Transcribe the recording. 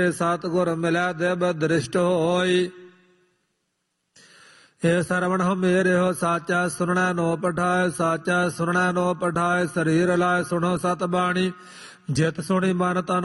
ਸਤਿਗੁਰ ਮਿਲੈ ਦਿਵ ਦ੍ਰਿਸ਼ਟ ਹੋਈ। ਇਹ ਸਰਵਣ ਮੇਰੇ ਹੋ ਸਾਚਾ ਸੁਣਨਾ ਨੋ ਪਠਾਏ, ਸਾਚਾ ਸੁਣਨਾ ਨੋ ਪਠਾਏ। ਸਰੀਰ ਲਾਇ ਸੁਣੋ ਸਤ ਬਾਣੀ, ਜਿਤ ਸੁਣੀ ਮਨ ਤਨ